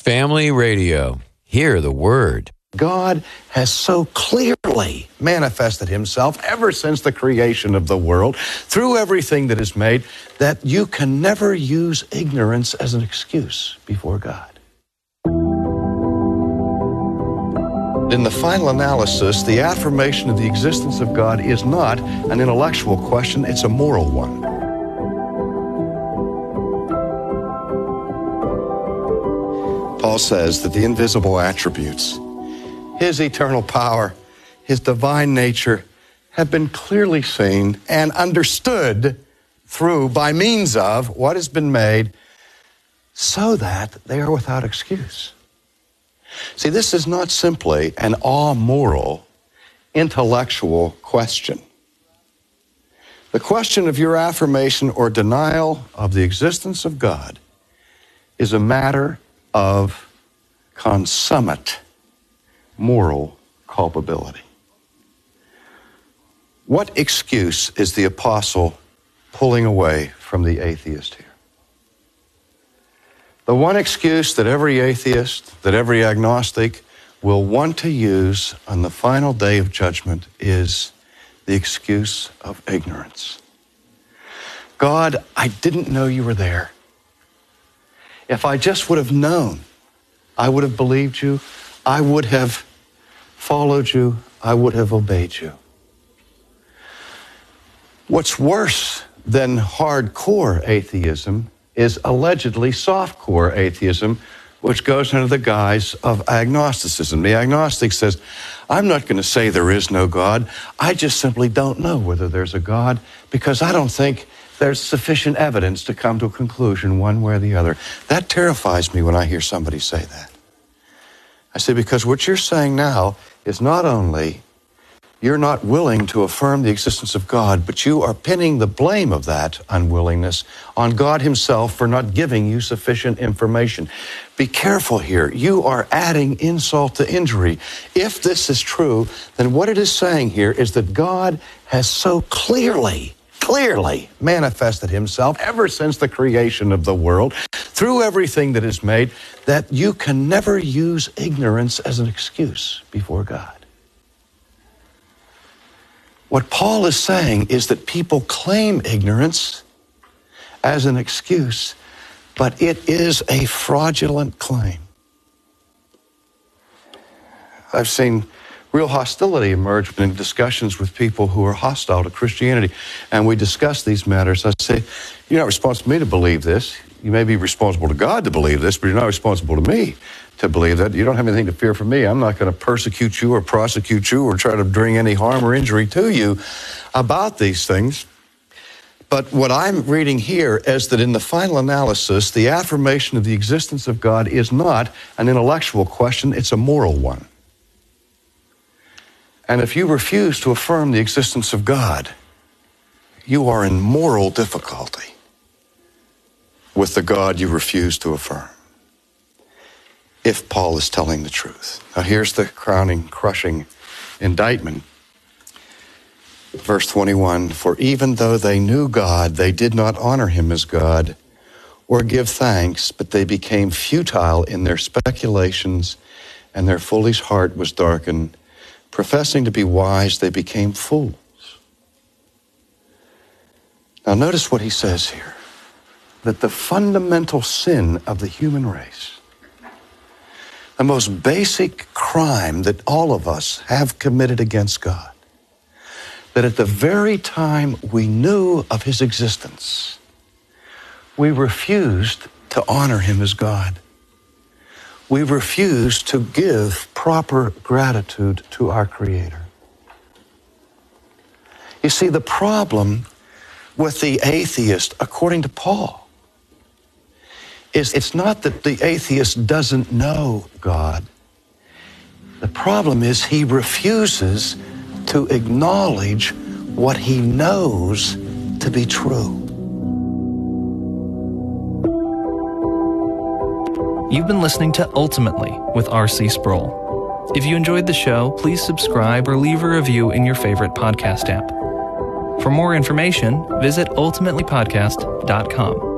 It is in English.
Family Radio. Hear the word. God has so clearly manifested himself ever since the creation of the world, through everything that is made, that you can never use ignorance as an excuse before God. In the final analysis, the affirmation of the existence of God is not an intellectual question, it's a moral one. Paul says that the invisible attributes, his eternal power, his divine nature, have been clearly seen and understood through, by means of, what has been made, so that they are without excuse. See, this is not simply an amoral, intellectual question. The question of your affirmation or denial of the existence of God is a matter of consummate moral culpability. What excuse is the apostle pulling away from the atheist here? The one excuse that every atheist, that every agnostic will want to use on the final day of judgment is the excuse of ignorance. God, I didn't know you were there. If I just would have known, I would have believed you, I would have followed you, I would have obeyed you. What's worse than hardcore atheism is allegedly softcore atheism, which goes under the guise of agnosticism. The agnostic says, I'm not going to say there is no God. I just simply don't know whether there's a God because I don't think there's sufficient evidence to come to a conclusion one way or the other. That terrifies me when I hear somebody say that. I say, because what you're saying now is not only you're not willing to affirm the existence of God, but you are pinning the blame of that unwillingness on God himself for not giving you sufficient information. Be careful here. You are adding insult to injury. If this is true, then what it is saying here is that God has so clearly manifested himself ever since the creation of the world, through everything that is made, that you can never use ignorance as an excuse before God. What Paul is saying is that people claim ignorance as an excuse, but it is a fraudulent claim. I've seen real hostility emerge in discussions with people who are hostile to Christianity, and we discuss these matters. I say, you're not responsible to me to believe this. You may be responsible to God to believe this, but you're not responsible to me to believe that. You don't have anything to fear from me. I'm not going to persecute you or prosecute you or try to bring any harm or injury to you about these things. But what I'm reading here is that in the final analysis, the affirmation of the existence of God is not an intellectual question, it's a moral one. And if you refuse to affirm the existence of God, you are in moral difficulty with the God you refuse to affirm, if Paul is telling the truth. Now here's the crowning, crushing indictment. Verse 21, for even though they knew God, they did not honor him as God or give thanks, but they became futile in their speculations, and their foolish heart was darkened. Professing to be wise, they became fools. Now notice what he says here, that the fundamental sin of the human race, the most basic crime that all of us have committed against God, that at the very time we knew of his existence, we refused to honor him as God. We refused to give proper gratitude to our Creator. You see, the problem with the atheist, according to Paul, is it's not that the atheist doesn't know God. The problem is he refuses to acknowledge what he knows to be true. You've been listening to Ultimately with R.C. Sproul. If you enjoyed the show, please subscribe or leave a review in your favorite podcast app. For more information, visit ultimatelypodcast.com.